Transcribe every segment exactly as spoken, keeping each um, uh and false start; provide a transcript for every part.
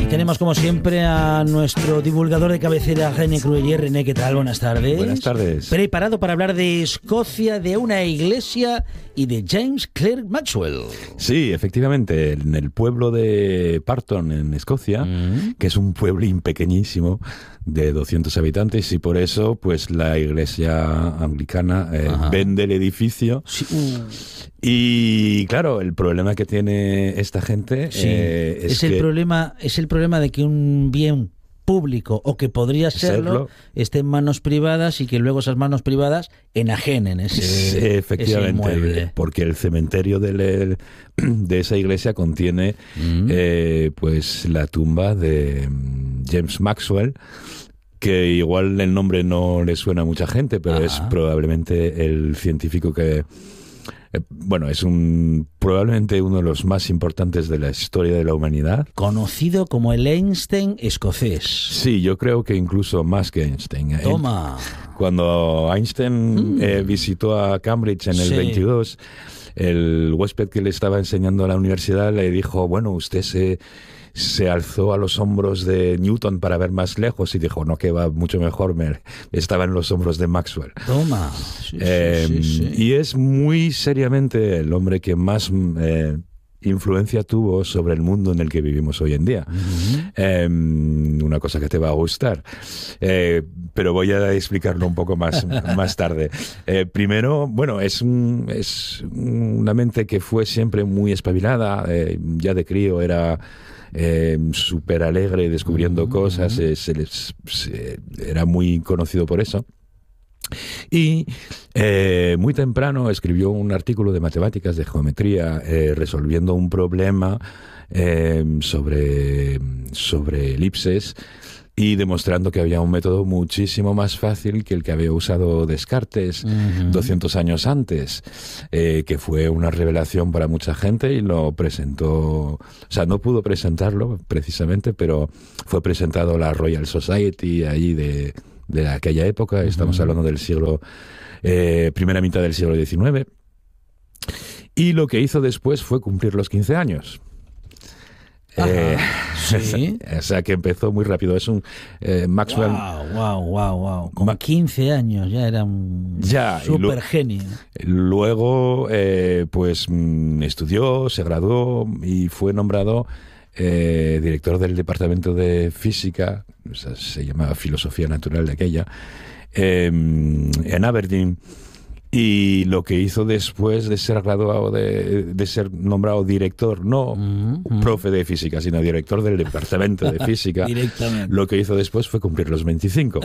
Y tenemos como siempre a nuestro divulgador de cabecera, René Crueller. René, ¿qué tal? Buenas tardes. Buenas tardes. Preparado para hablar de Escocia, de una iglesia y de James Clerk Maxwell. Sí, efectivamente, en el pueblo de Parton, en Escocia, mm. que es un pueblín pequeñísimo de doscientos habitantes, y por eso pues la iglesia anglicana eh, vende el edificio. Sí. Uh. Y claro, el problema que tiene esta gente sí. eh, es, es que el problema es el problema de que un bien público, o que podría serlo, serlo, esté en manos privadas y que luego esas manos privadas enajenen ese, sí, efectivamente, ese inmueble. Porque el cementerio de, de esa iglesia contiene mm. eh, pues la tumba de James Maxwell, que igual el nombre no le suena a mucha gente, pero Ajá. es probablemente el científico que... Bueno, es un probablemente uno de los más importantes de la historia de la humanidad. Conocido como el Einstein escocés. Sí, yo creo que incluso más que Einstein. Toma. Cuando Einstein mm. eh, visitó a Cambridge en el sí. veintidós, el huésped que le estaba enseñando a la universidad le dijo, bueno, usted se... se alzó a los hombros de Newton para ver más lejos y dijo, no, que va mucho mejor, me, estaba en los hombros de Maxwell. Toma. Sí, eh, sí, sí, sí. Y es muy seriamente el hombre que más eh, influencia tuvo sobre el mundo en el que vivimos hoy en día. Uh-huh. eh, una cosa que te va a gustar. Eh, pero voy a explicarlo un poco más, más tarde. Eh, primero, bueno, es, un, es una mente que fue siempre muy espabilada. Eh, ya de crío era... Eh, súper alegre, descubriendo uh-huh, cosas, uh-huh. eh, se les, se, era muy conocido por eso. Y eh, muy temprano escribió un artículo de matemáticas, de geometría, eh, resolviendo un problema eh, sobre, sobre elipses, y demostrando que había un método muchísimo más fácil que el que había usado Descartes uh-huh. doscientos años antes, eh, que fue una revelación para mucha gente, y lo presentó, o sea, no pudo presentarlo precisamente, pero fue presentado a la Royal Society allí de, de aquella época, uh-huh. estamos hablando del siglo, eh, primera mitad del siglo diecinueve, y lo que hizo después fue cumplir los quince años. Eh, sí. O sea, que empezó muy rápido. Es un eh, Maxwell. Wow, wow, wow, wow. Con Ma- quince años ya era un ya, super genio. Luego, eh, pues estudió, se graduó y fue nombrado eh, director del departamento de física, o sea, se llamaba filosofía natural de aquella, eh, en Aberdeen. Y lo que hizo después de ser graduado, de, de ser nombrado director, no mm-hmm. profe de física, sino director del departamento de física, lo que hizo después fue cumplir los veinticinco.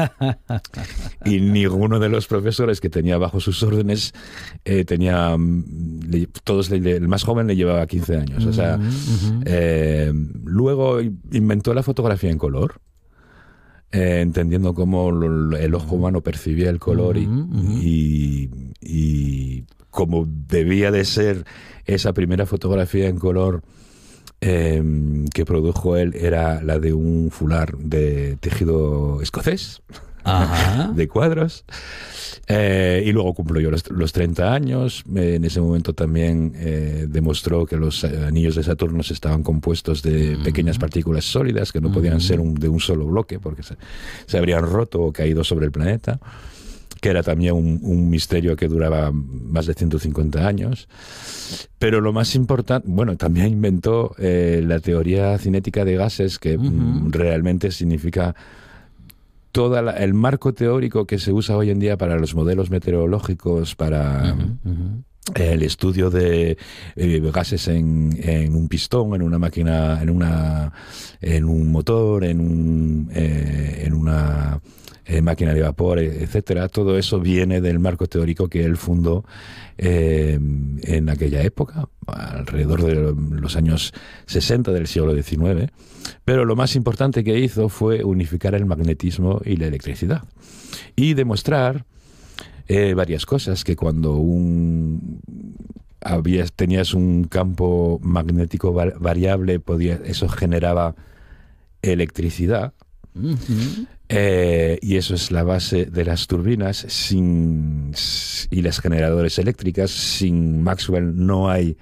Y ninguno de los profesores que tenía bajo sus órdenes eh, tenía, le, todos le, el más joven le llevaba quince años. O sea, mm-hmm. eh, luego inventó la fotografía en color. Eh, entendiendo cómo lo, el ojo humano percibía el color y, uh-huh, uh-huh. y, y cómo debía de ser esa primera fotografía en color eh, que produjo él, era la de un fular de tejido escocés, uh-huh. de cuadros. Eh, y luego cumplió los, los treinta años. Eh, en ese momento también eh, demostró que los anillos de Saturno estaban compuestos de uh-huh. pequeñas partículas sólidas que no uh-huh. podían ser un, de un solo bloque, porque se, se habrían roto o caído sobre el planeta, que era también un, un misterio que duraba más de ciento cincuenta años. Pero lo más importante, bueno, también inventó eh, la teoría cinética de gases, que uh-huh. realmente significa todo el marco teórico que se usa hoy en día para los modelos meteorológicos, para uh-huh, uh-huh. el estudio de eh, gases en, en un pistón, en una máquina, en una, en un motor, en un, eh, en una eh, máquina de vapor, etcétera. Todo eso viene del marco teórico que él fundó eh, en aquella época, alrededor de los años sesenta del siglo diecinueve. Pero lo más importante que hizo fue unificar el magnetismo y la electricidad y demostrar eh, varias cosas, que cuando un habías, tenías un campo magnético va- variable, podía, eso generaba electricidad. Uh-huh. Eh, y eso es la base de las turbinas sin, y las generadores eléctricas. Sin Maxwell no hay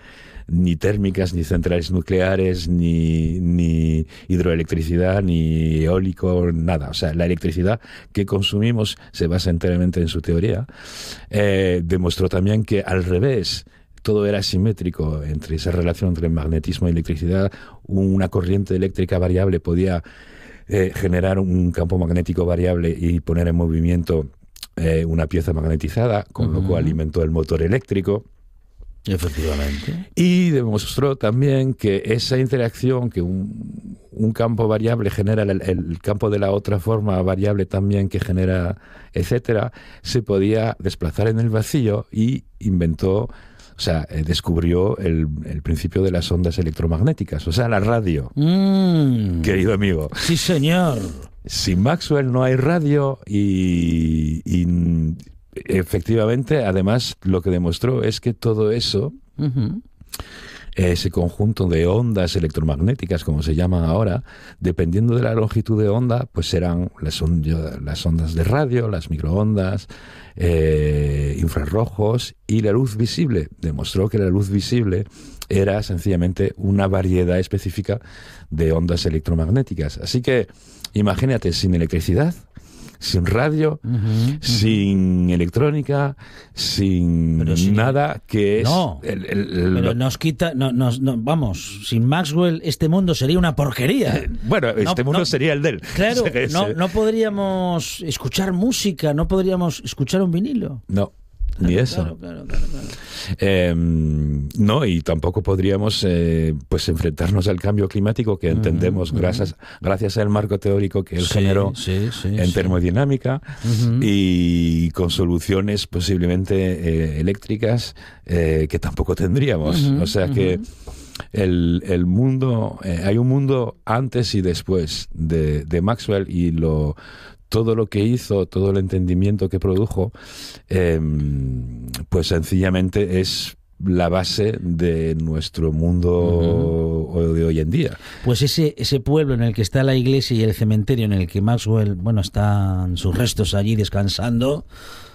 ni térmicas, ni centrales nucleares, ni, ni hidroelectricidad, ni eólico, nada. O sea, la electricidad que consumimos se basa enteramente en su teoría. Eh, demostró también que al revés, todo era simétrico entre esa relación entre magnetismo y electricidad. Una corriente eléctrica variable podía eh, generar un campo magnético variable y poner en movimiento eh, una pieza magnetizada, con uh-huh. lo cual alimentó el motor eléctrico. Efectivamente. Y demostró también que esa interacción que un, un campo variable genera, el, el campo de la otra forma variable también que genera, etcétera, se podía desplazar en el vacío, y inventó, o sea, eh, descubrió el, el principio de las ondas electromagnéticas, o sea, la radio, mm. querido amigo. Sí, señor. Sin Maxwell no hay radio, y, y efectivamente, además, lo que demostró es que todo eso, uh-huh. ese conjunto de ondas electromagnéticas, como se llaman ahora, dependiendo de la longitud de onda, pues serán las, on- las ondas de radio, las microondas, eh, infrarrojos y la luz visible. Demostró que la luz visible era sencillamente una variedad específica de ondas electromagnéticas. Así que, imagínate, sin electricidad, sin radio, uh-huh, uh-huh. sin electrónica, sin si, nada, que es... No, el, el, el, pero lo... nos quita... No, nos, no, vamos, sin Maxwell este mundo sería una porquería. Bueno, no, este mundo no, sería el de él. Claro, no, no podríamos escuchar música, no podríamos escuchar un vinilo. No. Ni claro, eso. Claro, claro, claro, claro. Eh, no, y tampoco podríamos eh, pues enfrentarnos al cambio climático que entendemos uh-huh, gracias, uh-huh. gracias al marco teórico que él sí, generó sí, sí, en sí. termodinámica uh-huh. y con soluciones posiblemente eh, eléctricas eh, que tampoco tendríamos. Uh-huh, o sea uh-huh. que el, el mundo, eh, hay un mundo antes y después de, de Maxwell, y lo todo lo que hizo, todo el entendimiento que produjo, eh, pues sencillamente es la base de nuestro mundo uh-huh. de hoy en día. Pues ese, ese pueblo en el que está la iglesia y el cementerio en el que Maxwell, bueno, están sus restos allí descansando,